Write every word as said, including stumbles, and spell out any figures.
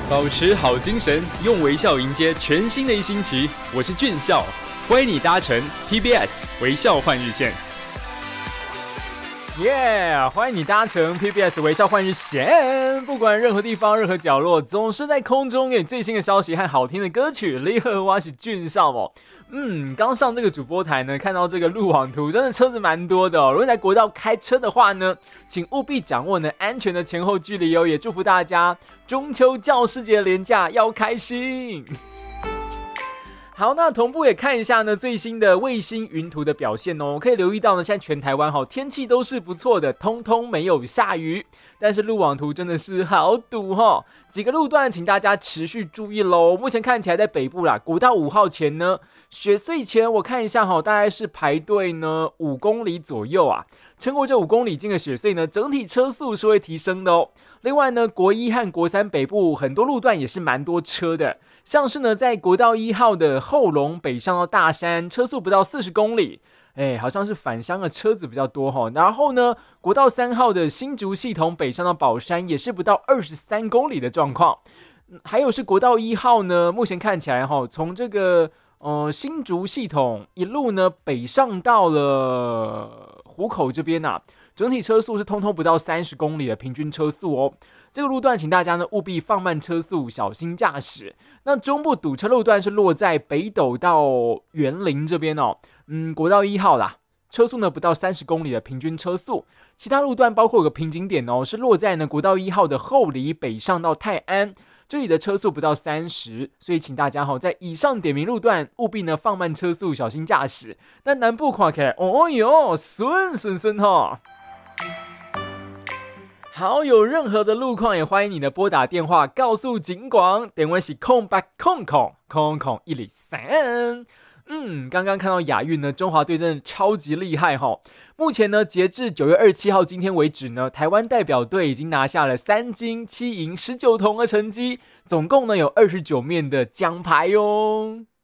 保持好精神，用微笑迎接全新的一星期。我是俊孝，欢迎你搭乘 P B S 微笑换日线。 耶、yeah, 欢迎你搭乘 P B S 微笑换日线。不管任何地方、任何角落，总是在空中给你最新的消息和好听的歌曲。你好，我是俊孝哦。嗯，刚上这个主播台呢，看到这个路网图，真的车子蛮多的哦。如果在国道开车的话呢，请务必掌握呢安全的前后距离哦。也祝福大家中秋教师节连假要开心。好，那同步也看一下呢最新的卫星云图的表现哦。可以留意到呢，现在全台湾哈天气都是不错的，通通没有下雨。但是路网图真的是好堵哈，几个路段请大家持续注意喽。目前看起来在北部啦，国道五号前呢，雪隧前我看一下哈，大概是排队呢五公里左右啊。撑过这五公里进的雪隧呢，整体车速是会提升的哦。另外呢，国一和国三北部很多路段也是蛮多车的，像是呢在国道一号的后龙北上到大山，车速不到四十公里。哎，好像是返乡的车子比较多哈。然后呢，国道三号的新竹系统北上到宝山也是不到二十三公里的状况。还有是国道一号呢，目前看起来哈，从这个呃新竹系统一路呢北上到了湖口这边啊，整体车速是通通不到三十公里的平均车速哦。这个路段请大家呢务必放慢车速，小心驾驶。那中部堵车路段是落在北斗到园林这边哦。嗯，国道一号啦，车速呢不到三十公里的平均车速。其他路段包括有个瓶颈点哦，是落在呢国道一号的后里北上到泰安，这里的车速不到三十，所以请大家哈在以上点名路段务必呢放慢车速，小心驾驶。那南部看起来，哦哟，顺顺顺哈。好，有任何的路况也欢迎你的拨打电话告诉警广，电话是空八空空空空一零三。嗯，刚刚看到亚运呢，中华队真的超级厉害哈。目前呢，截至九月二十七号今天为止呢，台湾代表队已经拿下了三金七银十九铜的成绩，总共呢有二十九面的奖牌哦。